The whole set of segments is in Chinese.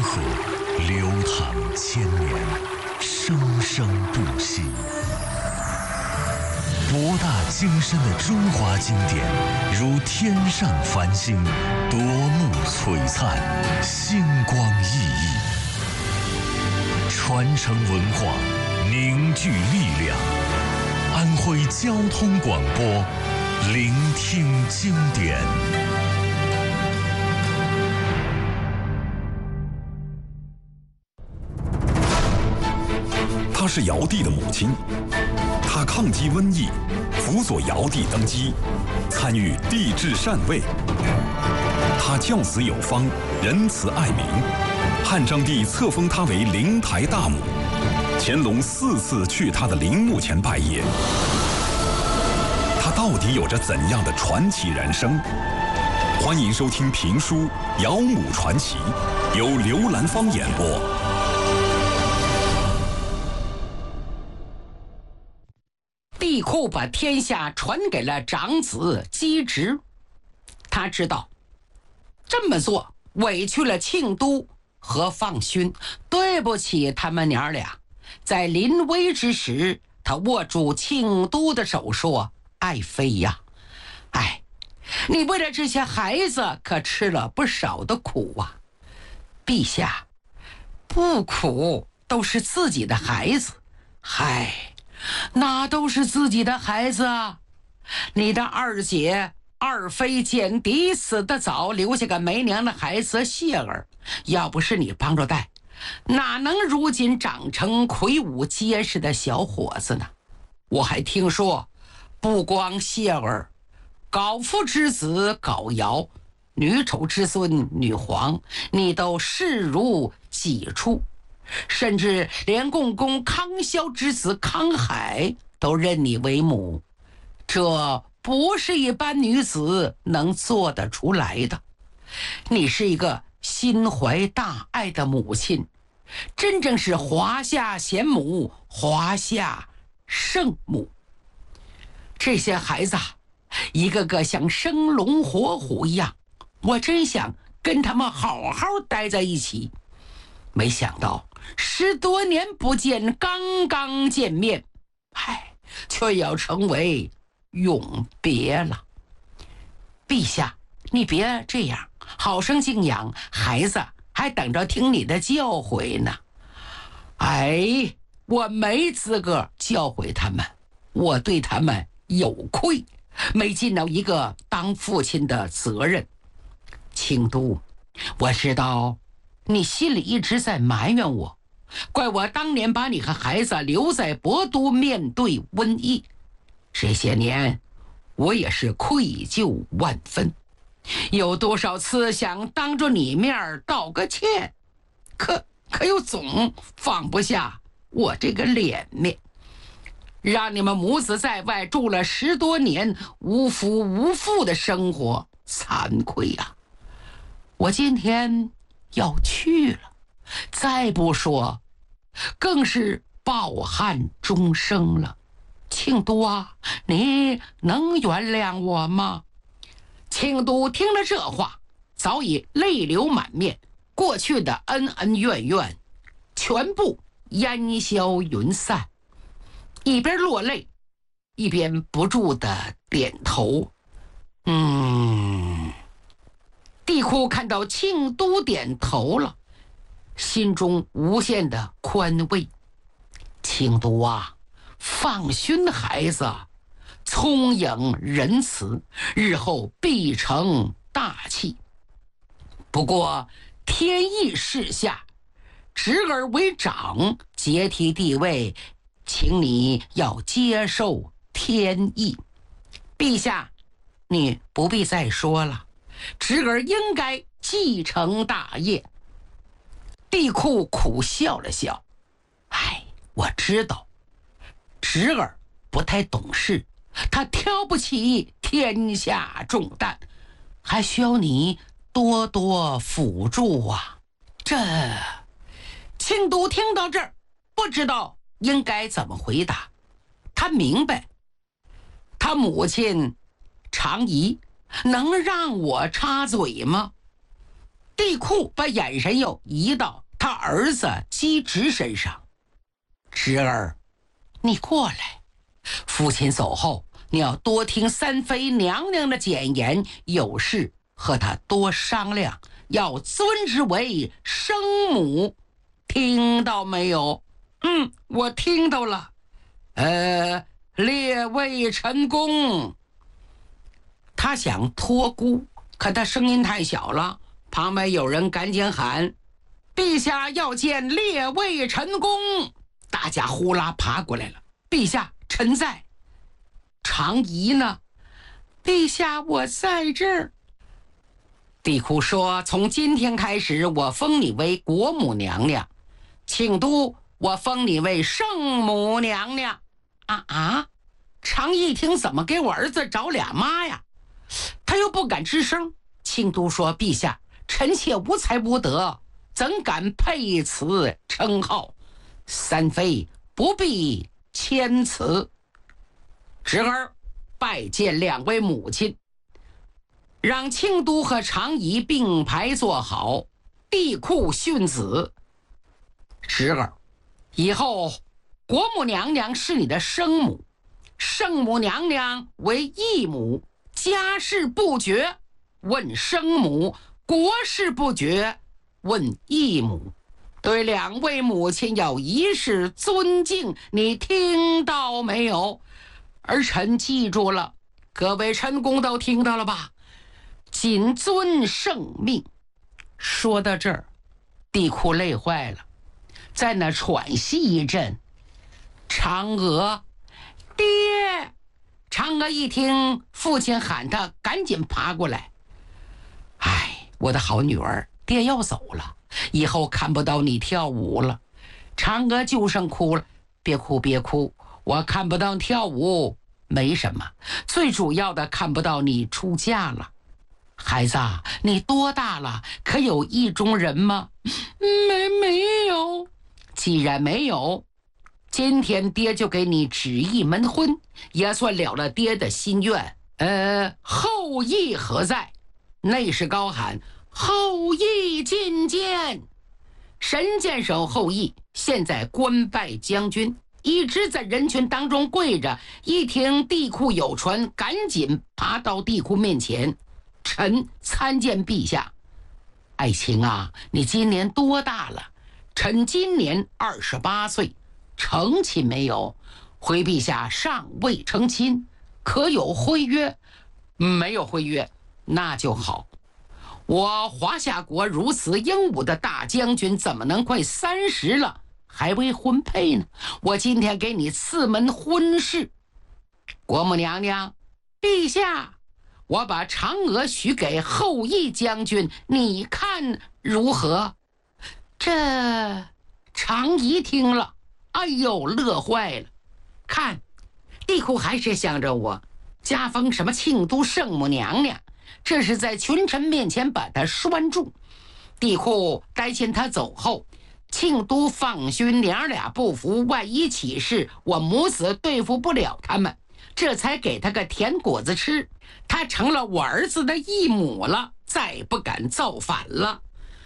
河流淌千年，生生不息。博大精深的中华经典，如天上繁星，夺目璀璨，星光熠熠。传承文化，凝聚力量。安徽交通广播，聆听经典。 她是尧帝的母亲，她抗击瘟疫，辅佐尧帝登基，参与帝制禅位。她教子有方，仁慈爱民，汉章帝册封她为灵台大母，乾隆4次去她的陵墓前拜谒。她到底有着怎样的传奇人生？欢迎收听评书《尧母传奇》，由刘兰芳演播。 帝喾把天下传给了长子姬直，他知道这么做委屈了庆都和放勋，对不起他们娘俩。在临危之时，他握住庆都的手说：“爱妃呀，哎，你为了这些孩子可吃了不少的苦啊。陛下，不苦都是自己的孩子，嗨。那都是自己的孩子啊！你的二姐二妃简狄死得早，留下个没娘的孩子谢儿，要不是你帮着带，哪能如今长成魁梧结实的小伙子呢？我还听说，不光谢儿，皋父之子皋瑶，女丑之孙女皇，你都视如己出。甚至连共工康萧之子康海都认你为母，这不是一般女子能做得出来的。你是一个心怀大爱的母亲，真正是华夏贤母，华夏圣母。这些孩子一个个像生龙活虎一样，我真想跟他们好好待在一起。没想到10多年不见，刚刚见面，却要成为永别了。陛下，你别这样，好生静养，孩子还等着听你的教诲呢。我没资格教诲他们，我对他们有愧，没尽到一个当父亲的责任。庆都，我知道你心里一直在埋怨我，怪我当年把你和孩子留在博都面对瘟疫。这些年我也是愧疚万分，有多少次想当着你面道个歉，可又总放不下我这个脸面，让你们母子在外住了10多年无夫无妇的生活，惭愧啊！我今天要去了，再不说更是抱憾终生了。庆都啊，你能原谅我吗？庆都听了这话，早已泪流满面，过去的恩恩怨怨全部烟消云散，一边落泪一边不住的点头。帝喾看到庆都点头了，心中无限的宽慰。庆都啊，放勋的孩子聪颖仁慈，日后必成大器。不过天意示下，侄儿为长，接替帝位，请你要接受天意。陛下，你不必再说了，侄儿应该继承大业。帝喾苦笑了笑，我知道侄儿不太懂事，他挑不起天下重担，还需要你多多辅助啊。庆都听到这儿，不知道应该怎么回答。他明白，他母亲常仪能让我插嘴吗？ 帝喾把眼神又移到他儿子姬直身上。侄儿，你过来，父亲走后，你要多听三妃娘娘的谏言，有事和她多商量，要尊之为生母，听到没有？我听到了。列位臣工。他想托孤，可他声音太小了，旁边有人赶紧喊：陛下要见列位臣工。大家呼啦爬过来了。陛下，臣在。常仪呢？陛下，我在这儿。帝喾说：从今天开始，我封你为国母娘娘，庆都我封你为圣母娘娘。常仪一听，怎么给我儿子找俩妈呀？他又不敢吱声。庆都说：陛下，臣妾无才无德，怎敢配此称号？三妃不必谦辞。侄儿拜见两位母亲，让庆都和常仪并排坐好。帝喾训子：侄儿，以后国母娘娘是你的生母，圣母娘娘为义母，家事不决问生母，国事不决问义母。对两位母亲要一世尊敬，你听到没有？儿臣记住了，各位臣工都听到了吧？谨遵圣命。说到这儿，帝喾累坏了，在那喘息一阵。嫦娥，爹！嫦娥一听父亲喊他，赶紧爬过来。我的好女儿，爹要走了，以后看不到你跳舞了。嫦娥就剩哭了。别哭别哭，我看不到跳舞没什么，最主要的看不到你出嫁了。孩子，你多大了？可有意中人吗？没有。既然没有，今天爹就给你旨意门婚，也算了了爹的心愿。后羿何在？内侍高喊：后羿觐见。神箭手后羿现在官拜将军，一直在人群当中跪着。一听帝喾有传，赶紧爬到帝喾面前：臣参见陛下。爱卿啊，你今年多大了？臣今年28岁，成亲没有？回陛下尚未成亲，可有婚约？没有婚约。那就好。我华夏国如此英武的大将军，怎么能快30了还未婚配呢？我今天给你赐门婚事。国母娘娘，陛下，我把嫦娥许给后羿将军，你看如何？这常仪听了，哎呦，乐坏了。看，帝喾还是想着我，加封什么庆都圣母娘娘，这是在群臣面前把他拴住。帝喾担心他走后，庆都放勋娘俩不服，万一起事，我母子对付不了他们，这才给他个甜果子吃。他成了我儿子的义母了，再不敢造反了。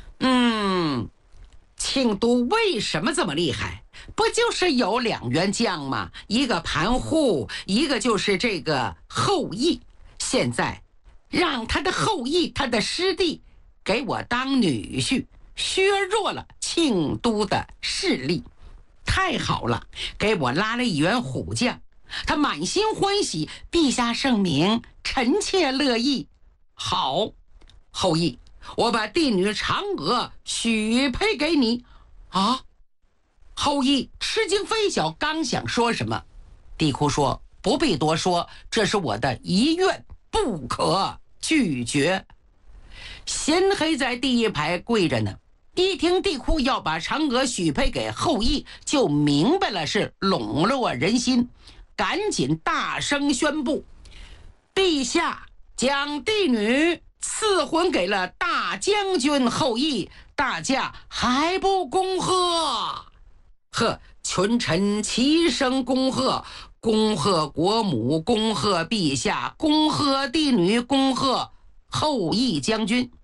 庆都为什么这么厉害？不就是有2员将吗？一个盘瓠，一个就是这个后羿。现在让他的后羿，他的师弟给我当女婿，削弱了庆都的势力。太好了，给我拉了1员虎将。他满心欢喜，陛下圣明，臣妾乐意。好，后羿，我把帝女嫦娥许配给你。后羿吃惊非小，刚想说什么，帝喾说：不必多说，这是我的遗愿，不可拒绝。贤黑在第1排跪着呢，一听帝喾要把嫦娥许配给后羿，就明白了是笼络人心，赶紧大声宣布：陛下将帝女赐婚给了大将军后羿，大家还不恭贺？群臣齐声恭贺，恭贺国母，恭贺陛下，恭贺帝女，恭贺后羿将军。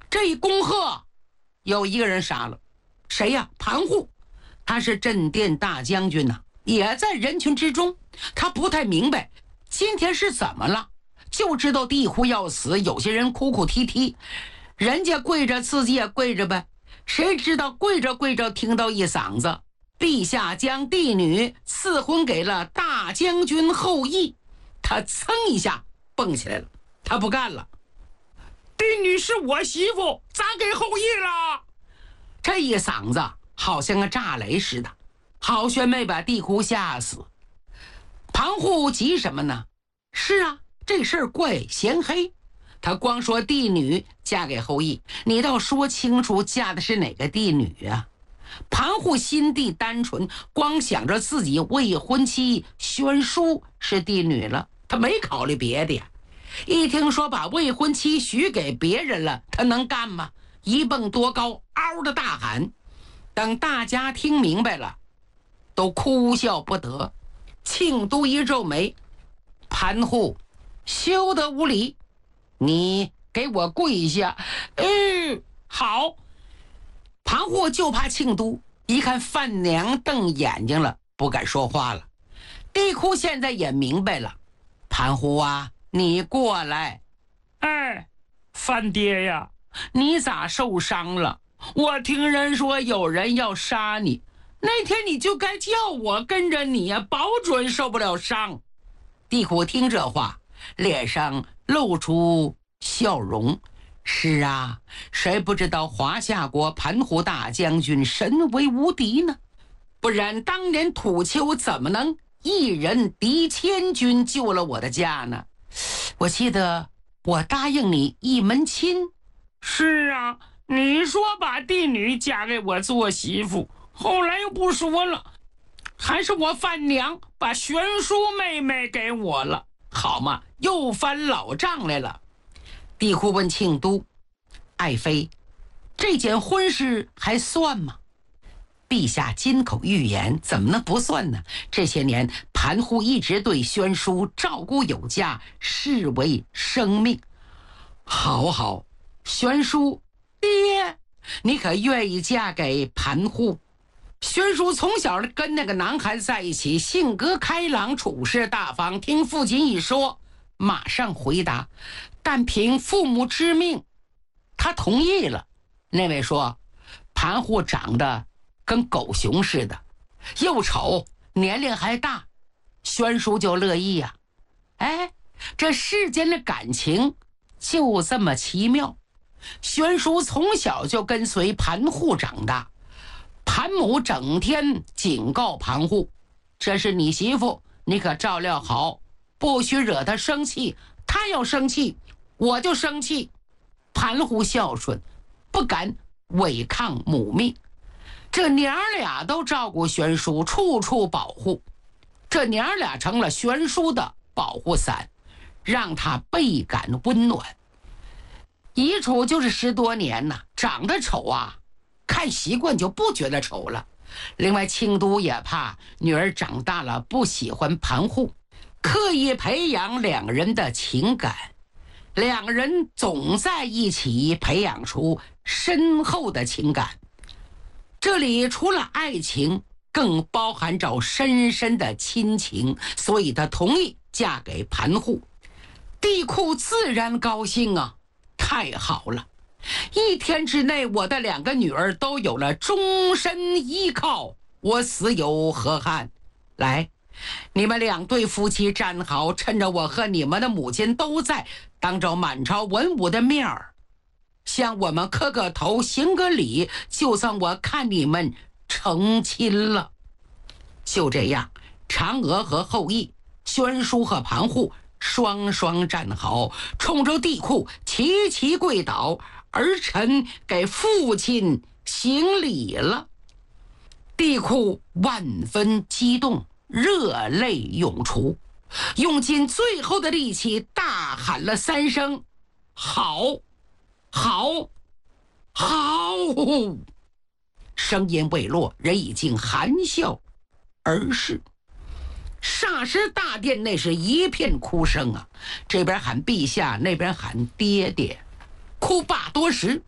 这一恭贺，有一个人杀了，谁呀？盘户，他是镇殿大将军呐，也在人群之中。他不太明白今天是怎么了，就知道地库要死，有些人哭哭啼啼，人家跪着自己也跪着呗。谁知道跪着跪着听到一嗓子，陛下将帝女赐婚给了大将军后羿。他噌一下蹦起来了，他不干了， 帝女是我媳妇，咋给后羿了？ 这一嗓子好像个炸雷似的，好悬没把地库吓死。盘户急什么呢？是啊，这事儿怪嫌黑，他光说帝女嫁给后羿，你倒说清楚嫁的是哪个帝女啊？盘户心地单纯，光想着自己未婚妻宣淑是帝女了，他没考虑别的呀。一听说把未婚妻许给别人了，他能干吗？一蹦多高，嗷的大喊。等大家听明白了，都哭笑不得。庆都一皱眉，盘户休得无礼，你给我跪下。 好。 盘户就怕庆都一看范娘瞪眼睛了，不敢说话了。地库现在也明白了，盘户啊，你过来。 哎，范爹呀， 你咋受伤了？我听人说有人要杀你，那天你就该叫我跟着你呀，保准受不了伤。地库听这话，脸上露出笑容。是啊，谁不知道华夏国盘户大将军神威无敌呢？不然当年土丘怎么能一人敌千军救了我的家呢？我记得我答应你一门亲。 是啊，你说把帝女嫁给我做媳妇，后来又不说了，还是我范娘把玄淑妹妹给我了， 好嘛，又翻老账来了。地库问庆都，爱妃，这件婚事还算吗？陛下金口玉言，怎么能不算呢？这些年盘户一直对宣淑照顾有加，视为生命。好，宣淑爹，你可愿意嫁给盘户？宣淑从小跟那个男孩子在一起，性格开朗，处事大方，听父亲一说马上回答，但凭父母之命，他同意了。那位说，盘户长得跟狗熊似的，又丑，年龄还大，宣淑就乐意呀。哎，这世间的感情就这么奇妙。宣淑从小就跟随盘户长大，盘母整天警告盘户，这是你媳妇，你可照料好，不许惹她生气，她要生气我就生气。盘户孝顺，不敢违抗母命，这娘俩都照顾宣淑，处处保护，这娘俩成了宣淑的保护伞，让她倍感温暖。一处就是10多年呐，长得丑啊，看习惯就不觉得丑了。另外庆都也怕女儿长大了不喜欢盘户，刻意培养两人的情感，两人总在一起培养出深厚的情感。这里除了爱情，更包含着深深的亲情，所以他同意嫁给盘户。地库自然高兴啊，太好了，1天之内我的2个女儿都有了终身依靠，我死有何憾？来，你们2对夫妻站好，趁着我和你们的母亲都在，当着满朝文武的面儿，向我们磕个头，行个礼，就算我看你们成亲了。就这样，嫦娥和后羿，宣淑和盘户双双站好，冲着地库齐齐跪倒，儿臣给父亲行礼了。地库万分激动，热泪涌出，用尽最后的力气大喊了3声：好，好，好！声音未落，人已经含笑而逝。霎时大殿内是一片哭声啊，这边喊陛下，那边喊爹爹。哭罢多时，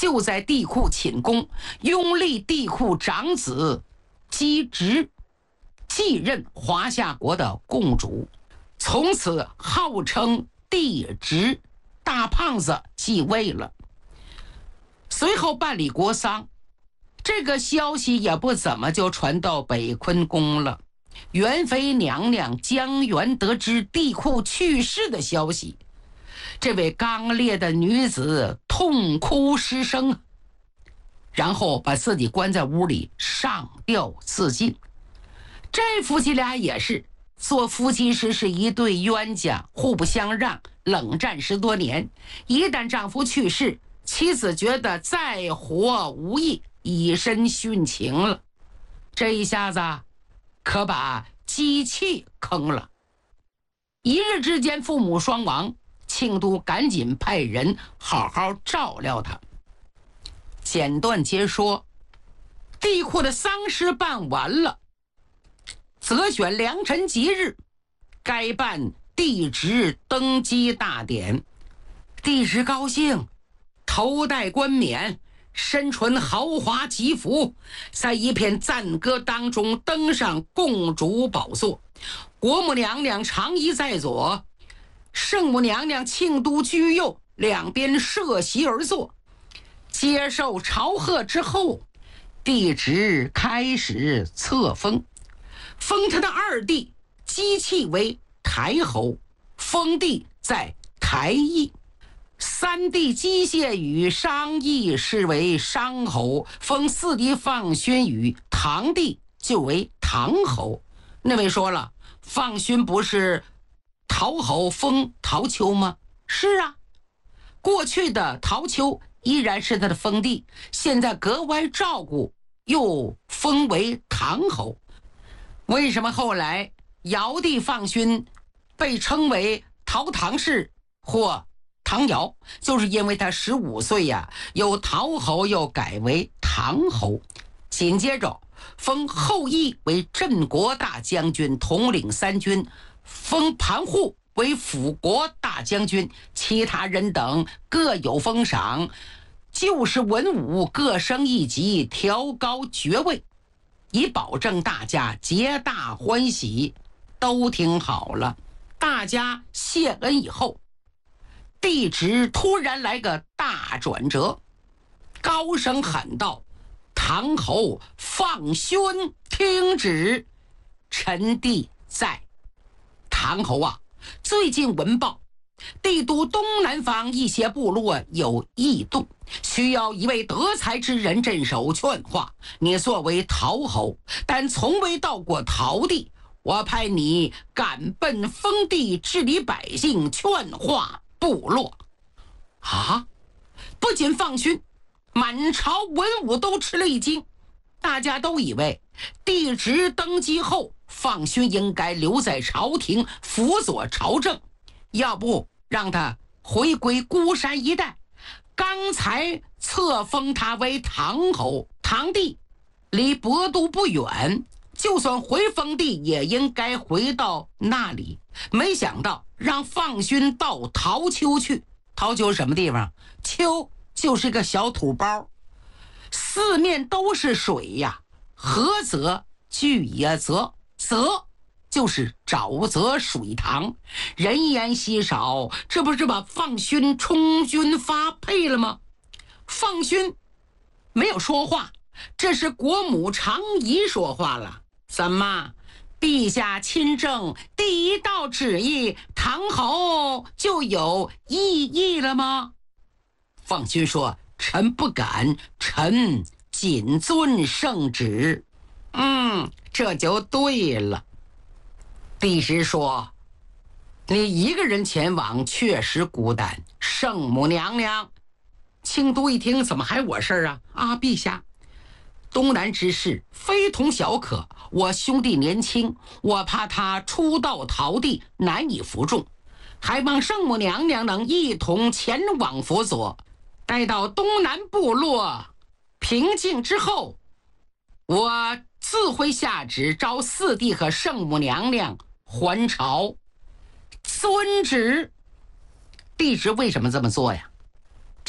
就在帝喾寝宫拥立帝喾长子姬直继任华夏国的共主，从此号称帝直，大胖子继位了。随后办理国丧，这个消息也不怎么就传到北昆宫了。元妃娘娘江源得知帝喾去世的消息，这位刚烈的女子痛哭失声，然后把自己关在屋里上吊自尽。这夫妻俩也是做夫妻时是一对冤家，互不相让，冷战10多年。一旦丈夫去世，妻子觉得再活无益，以身殉情了。这一下子可把姬气坑了。一日之间父母双亡，庆都赶紧派人好好照料他。简短截说，帝喾的丧事办完了，择选良辰吉日，该办帝直登基大典。帝直高兴，头戴冠冕，身穿豪华吉服，在一片赞歌当中登上共主宝座。国母娘娘长仪在左，圣母娘娘庆都居右，两边设席而坐。接受朝贺之后，帝直开始册封，封他的二弟姬气为台侯，封地在台邑。三弟姬谢与商议是为商侯，封四弟放勋与堂弟就为唐侯。那位说了，放勋不是陶侯封陶丘吗？是啊，过去的陶丘依然是他的封地，现在格外照顾，又封为唐侯。为什么后来尧帝放勋被称为陶唐氏或唐尧，就是因为他15岁呀，由陶侯又改为唐侯。紧接着封后羿为镇国大将军，统领3军，封盘户为辅国大将军，其他人等各有封赏，就是文武各升一级，调高爵位，以保证大家皆大欢喜。都听好了，大家谢恩以后，帝直突然来个大转折，高声喊道：唐侯放勋听旨，臣弟在。唐侯啊，最近闻报帝都东南方一些部落有异动，需要一位德才之人镇守劝化。你作为陶侯，但从未到过陶地，我派你赶奔封地，治理百姓，劝化部落。啊！不仅放勋，满朝文武都吃了一惊。大家都以为帝直登基后，放勋应该留在朝廷辅佐朝政，要不让他回归孤山一带。刚才册封他为唐侯，唐地离博都不远，就算回封地也应该回到那里。没想到让放勋到陶丘去。陶丘什么地方？丘就是个小土包，四面都是水呀。河泽巨野泽，泽就是沼泽水塘，人烟稀少，这不是把放勋充军发配了吗？放勋没有说话，这是国母长仪说话了。怎么，陛下亲政第一道旨意，唐侯就有异议了吗？放勋说：臣不敢，臣谨遵圣旨。这就对了。帝直说：你一个人前往确实孤单。圣母娘娘，庆都一听，怎么还我事儿啊？陛下，东南之事非同小可，我兄弟年轻，我怕他初到陶地难以服众，还望圣母娘娘能一同前往辅佐。待到东南部落平静之后，我自会下旨召四弟和圣母娘娘还朝。遵旨。帝直为什么这么做呀？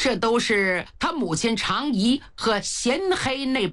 这都是他母亲常仪和贤黑那